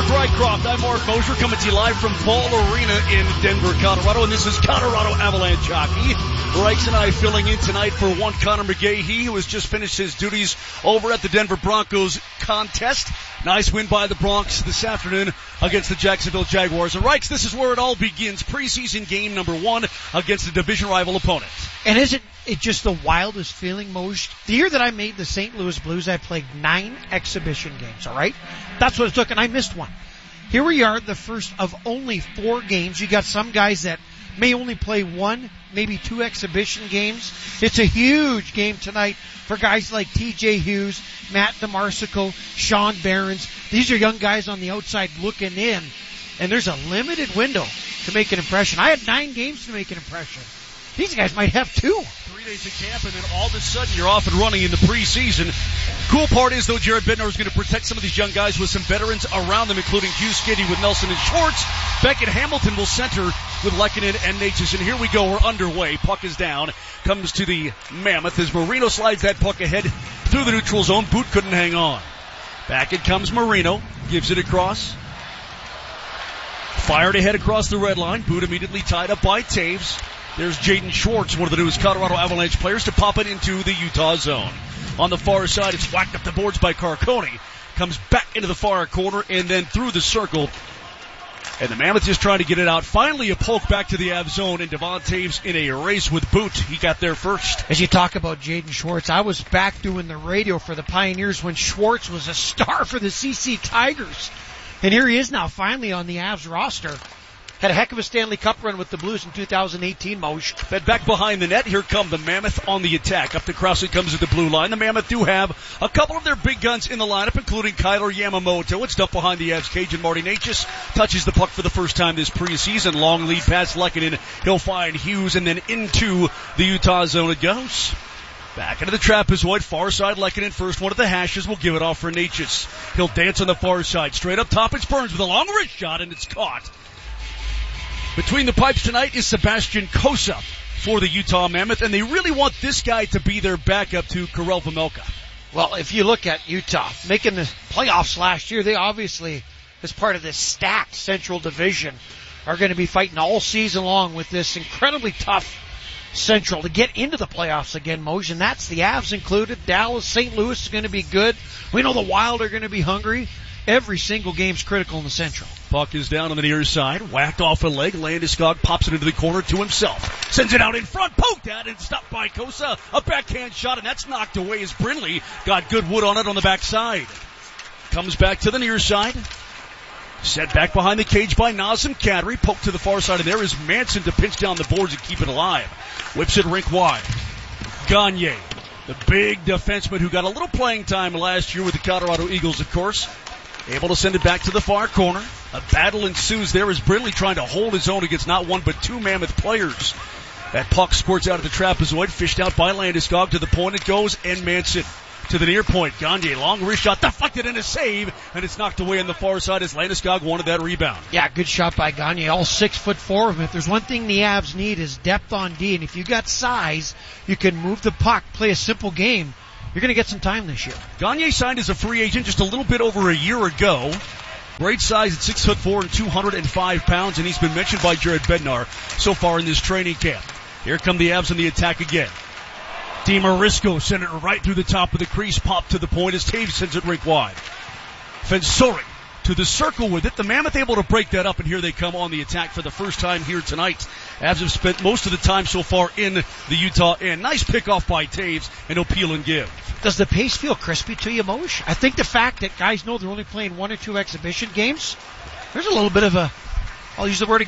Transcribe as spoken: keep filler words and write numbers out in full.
Rycroft. I'm Mark Mosher, coming to you live from Ball Arena in Denver, Colorado, and this is Colorado Avalanche Hockey. Reichs and I filling in tonight for one Connor McGahey, who has just finished his duties over at the Denver Broncos contest. Nice win by the Bronx this afternoon against the Jacksonville Jaguars. And Reichs, this is where it all begins. Preseason game number one against a division rival opponent. And isn't it just the wildest feeling, Moj? The year that I made the Saint Louis Blues, I played nine exhibition games, all right? That's what it took, and I missed one. Here we are, the first of only four games. You got some guys that may only play one, maybe two exhibition games. It's a huge game tonight for guys like T J Hughes, Matt DeMarsico, Sean Behrens. These are young guys on the outside looking in, and there's a limited window to make an impression. I had nine games to make an impression. These guys might have two. Three days of camp, and then all of a sudden you're off and running in the preseason. Cool part is, though, Jared Bednar is going to protect some of these young guys with some veterans around them, including Hugh Skiddy with Nelson and Schwartz. Beckett Hamilton will center with Lehkonen and Natchez. And here we go. We're underway. Puck is down. Comes to the Mammoth as Marino slides that puck ahead through the neutral zone. Boot couldn't hang on. Back it comes Marino. Gives it across. Fired ahead across the red line. Boot immediately tied up by Taves. There's Jaden Schwartz, one of the newest Colorado Avalanche players, to pop it into the Utah zone. On the far side, it's whacked up the boards by Carcone. Comes back into the far corner and then through the circle. And the Mammoth just trying to get it out. Finally, a poke back to the Av zone, and Devon Taves in a race with Boot. He got there first. As you talk about Jaden Schwartz, I was back doing the radio for the Pioneers when Schwartz was a star for the C C Tigers. And here he is now finally on the Avs roster. Had a heck of a Stanley Cup run with the Blues in two thousand eighteen, Moj. Fed back behind the net. Here come the Mammoth on the attack. Up the cross it comes to the blue line. The Mammoth do have a couple of their big guns in the lineup, including Kyler Yamamoto. It's up behind the Avs cage, and Marty Natchez touches the puck for the first time this preseason. Long lead pass Lehkonen. He'll find Hughes, and then into the Utah zone it goes. Back into the trapezoid, far side Lehkonen, first one at the hashes, will give it off for Natchez. He'll dance on the far side. Straight up top, it's Burns with a long wrist shot, and it's caught. Between the pipes tonight is Sebastian Kosa for the Utah Mammoth, and they really want this guy to be their backup to Karel Vejmelka. Well, if you look at Utah making the playoffs last year, they obviously, as part of this stacked Central Division, are going to be fighting all season long with this incredibly tough Central to get into the playoffs again, Moj, and that's the Avs included. Dallas, Saint Louis is going to be good. We know the Wild are going to be hungry. Every single game's critical in the Central. Puck is down on the near side. Whacked off a leg. Landeskog pops it into the corner to himself. Sends it out in front. Poked at and stopped by Kosa. A backhand shot, and that's knocked away as Brindley got good wood on it on the backside. Comes back to the near side. Set back behind the cage by Nazem Kadri. Poked to the far side, and there is Manson to pinch down the boards and keep it alive. Whips it rink wide. Gagne, the big defenseman who got a little playing time last year with the Colorado Eagles, of course. Able to send it back to the far corner. A battle ensues there as Brindley trying to hold his own against not one but two Mammoth players. That puck squirts out of the trapezoid, fished out by Landeskog. To the point it goes, and Manson to the near point. Gagne, long wrist shot, deflected in a save, and it's knocked away on the far side as Landeskog wanted that rebound. Yeah, good shot by Gagne, all six foot four of him. If there's one thing the Avs need is depth on D, and if you got size, you can move the puck, play a simple game. You're going to get some time this year. Gagne signed as a free agent just a little bit over a year ago. Great size at six foot four and two hundred five pounds, and he's been mentioned by Jared Bednar so far in this training camp. Here come the Avs on the attack again. DiMarisco sent it right through the top of the crease, popped to the point as Taves sends it rink wide. Fensori to the circle with it. The Mammoth able to break that up, and here they come on the attack for the first time here tonight. Avs have spent most of the time so far in the Utah end. Nice pickoff by Taves, and he'll peel and give. Does the pace feel crispy to you, Moj? I think the fact that guys know they're only playing one or two exhibition games, there's a little bit of a, I'll use the word again,